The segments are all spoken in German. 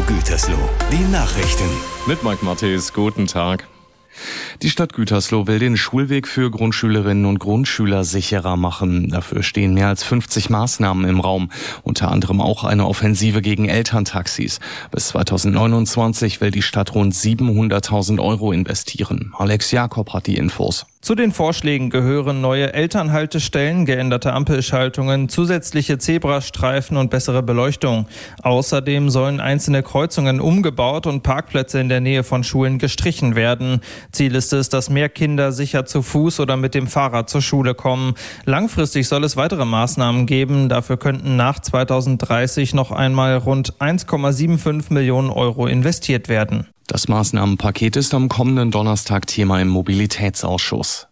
Gütersloh, die Nachrichten. Mit Mike Mattes, guten Tag. Die Stadt Gütersloh will den Schulweg für Grundschülerinnen und Grundschüler sicherer machen. Dafür stehen mehr als 50 Maßnahmen im Raum, unter anderem auch eine Offensive gegen Elterntaxis. Bis 2029 will die Stadt rund 700.000 € investieren. Alex Jakob hat die Infos. Zu den Vorschlägen gehören neue Elternhaltestellen, geänderte Ampelschaltungen, zusätzliche Zebrastreifen und bessere Beleuchtung. Außerdem sollen einzelne Kreuzungen umgebaut und Parkplätze in der Nähe von Schulen gestrichen werden. Ziel ist es, dass mehr Kinder sicher zu Fuß oder mit dem Fahrrad zur Schule kommen. Langfristig soll es weitere Maßnahmen geben. Dafür könnten nach 2030 noch einmal rund 1,75 Millionen € investiert werden. Das Maßnahmenpaket ist am kommenden Donnerstag Thema im Mobilitätsausschuss.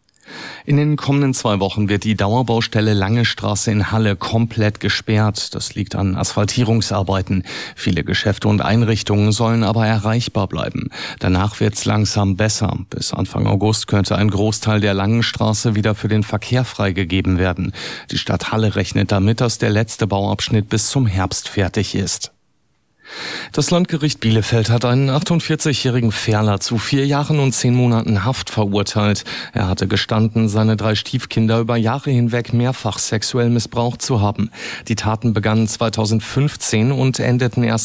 In den kommenden 2 Wochen wird die Dauerbaustelle Lange Straße in Halle komplett gesperrt. Das liegt an Asphaltierungsarbeiten. Viele Geschäfte und Einrichtungen sollen aber erreichbar bleiben. Danach wird's langsam besser. Bis Anfang August könnte ein Großteil der Langen Straße wieder für den Verkehr freigegeben werden. Die Stadt Halle rechnet damit, dass der letzte Bauabschnitt bis zum Herbst fertig ist. Das Landgericht Bielefeld hat einen 48-jährigen Ferler zu 4 Jahren und 10 Monaten Haft verurteilt. Er hatte gestanden, seine 3 Stiefkinder über Jahre hinweg mehrfach sexuell missbraucht zu haben. Die Taten begannen 2015 und endeten erst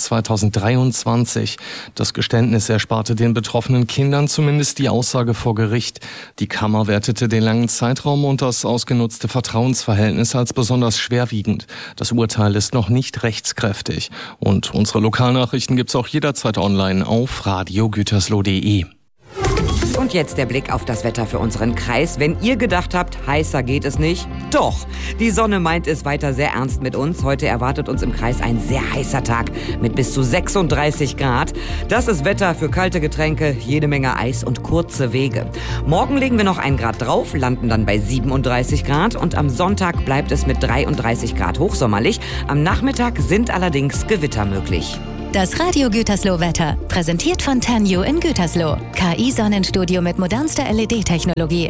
2023. Das Geständnis ersparte den betroffenen Kindern zumindest die Aussage vor Gericht. Die Kammer wertete den langen Zeitraum und das ausgenutzte Vertrauensverhältnis als besonders schwerwiegend. Das Urteil ist noch nicht rechtskräftig. Und unsere Lokalnachrichten gibt's auch jederzeit online auf radiogütersloh.de. Und jetzt der Blick auf das Wetter für unseren Kreis. Wenn ihr gedacht habt, heißer geht es nicht, doch. Die Sonne meint es weiter sehr ernst mit uns. Heute erwartet uns im Kreis ein sehr heißer Tag mit bis zu 36 Grad. Das ist Wetter für kalte Getränke, jede Menge Eis und kurze Wege. Morgen legen wir noch 1 Grad drauf, landen dann bei 37 Grad. Und am Sonntag bleibt es mit 33 Grad hochsommerlich. Am Nachmittag sind allerdings Gewitter möglich. Das Radio Gütersloh Wetter, präsentiert von Tenju in Gütersloh. KI-Sonnenstudio mit modernster LED-Technologie.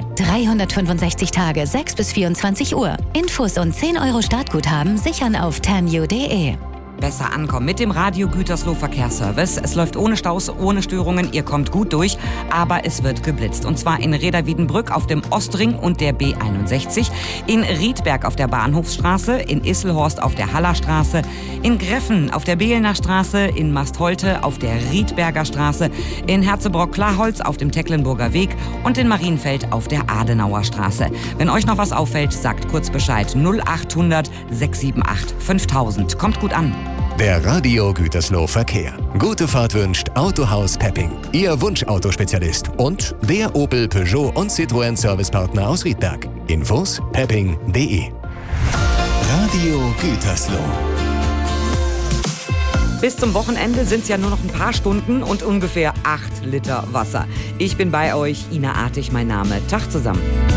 365 Tage, 6 bis 24 Uhr. Infos und 10 € Startguthaben sichern auf tenju.de. Besser ankommen mit dem Radio Gütersloh Verkehrsservice. Es läuft ohne Staus, ohne Störungen. Ihr kommt gut durch, aber es wird geblitzt. Und zwar in Reda-Wiedenbrück auf dem Ostring und der B61, in Riedberg auf der Bahnhofsstraße, in Isselhorst auf der Hallerstraße, in Greffen auf der Behlener Straße, in Mastholte auf der Riedberger Straße, in Herzebrock-Klarholz auf dem Tecklenburger Weg und in Marienfeld auf der Adenauer Straße. Wenn euch noch was auffällt, sagt kurz Bescheid. 0800 678 5000. Kommt gut an. Der Radio Gütersloh Verkehr. Gute Fahrt wünscht Autohaus Pepping, Ihr Wunschautospezialist und der Opel, Peugeot und Citroën Servicepartner aus Riedberg. Infos pepping.de. Radio Gütersloh. Bis zum Wochenende sind es ja nur noch ein paar Stunden und ungefähr 8 Liter Wasser. Ich bin bei euch, Ina Artig mein Name. Tag zusammen.